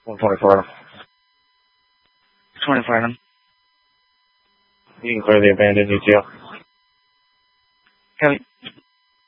124. 24 then. You can clear the abandoned UTL. Copy.